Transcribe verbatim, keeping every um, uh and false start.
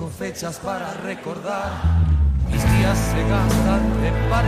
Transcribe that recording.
tengo fechas para recordar. Mis días se gastan de par